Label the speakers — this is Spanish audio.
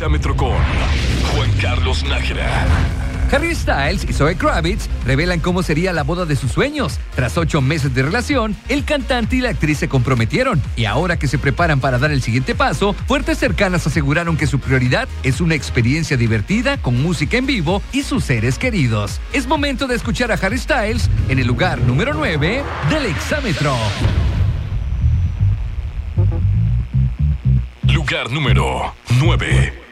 Speaker 1: Exámetro con Juan Carlos Nájera.
Speaker 2: Harry Styles y Zoe Kravitz revelan cómo sería la boda de sus sueños. Tras 8 meses de relación, el cantante y la actriz se comprometieron. Y ahora que se preparan para dar el siguiente paso, fuertes cercanas aseguraron que su prioridad es una experiencia divertida con música en vivo y sus seres queridos. Es momento de escuchar a Harry Styles en el lugar número 9 del Exámetro.
Speaker 1: Lugar número 9.